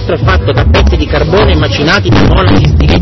nostro è fatto da pezzi di carbone macinati da monaci